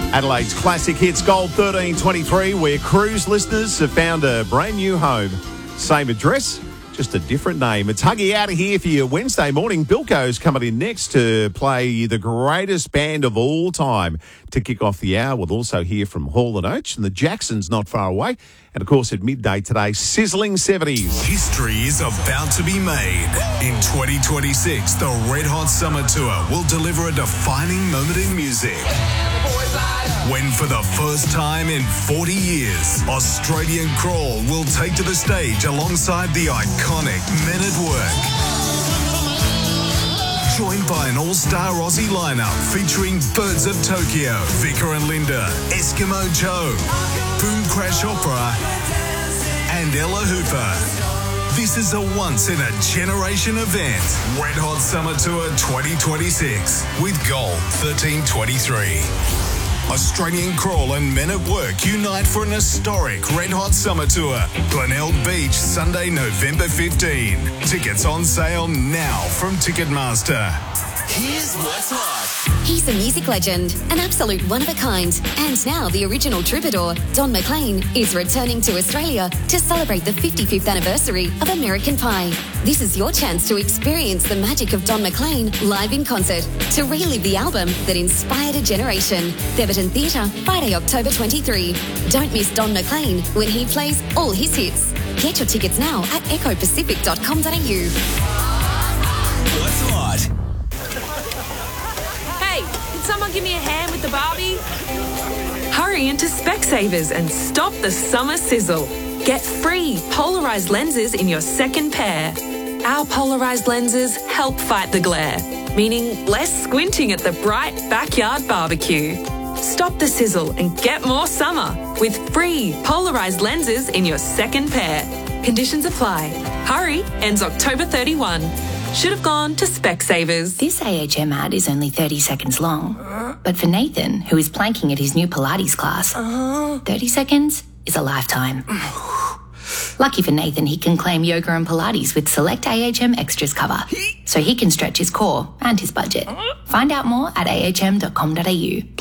Adelaide's Classic Hits Gold 1323, where Cruise listeners have found a brand new home. Same address, just a different name. It's Huggy out of here for your Wednesday morning. Bilko's coming in next to play the greatest band of all time to kick off the hour. We'll also hear from Hall & Oates and the Jacksons not far away. And, of course, at midday today, sizzling 70s. History is about to be made. In 2026, the Red Hot Summer Tour will deliver a defining moment in music. When for the first time in 40 years, Australian Crawl will take to the stage alongside the iconic Men at Work. Joined by an all-star Aussie lineup featuring Birds of Tokyo, Vicar and Linda, Eskimo Joe, Boom Crash Opera, and Ella Hooper. This is a once-in-a-generation event. Red Hot Summer Tour 2026 with Gold 1323. Australian Crawl and Men at Work unite for an historic Red Hot Summer Tour. Glenelg Beach, Sunday, November 15. Tickets on sale now from Ticketmaster. Here's what's hot. He's a music legend, an absolute one-of-a-kind, and now the original troubadour, Don McLean, is returning to Australia to celebrate the 55th anniversary of American Pie. This is your chance to experience the magic of Don McLean live in concert, to relive the album that inspired a generation. Theberton Theatre, Friday, October 23. Don't miss Don McLean when he plays all his hits. Get your tickets now at ecopacific.com.au. What's hot? Can someone give me a hand with the Barbie? Hurry into Specsavers and stop the summer sizzle. Get free polarised lenses in your second pair. Our polarised lenses help fight the glare, meaning less squinting at the bright backyard barbecue. Stop the sizzle and get more summer with free polarised lenses in your second pair. Conditions apply. Hurry ends October 31. Should have gone to Specsavers. This AHM ad is only 30 seconds long. But for Nathan, who is planking at his new Pilates class, 30 seconds is a lifetime. Lucky for Nathan, he can claim yoga and Pilates with select AHM Extras cover, so he can stretch his core and his budget. Find out more at ahm.com.au.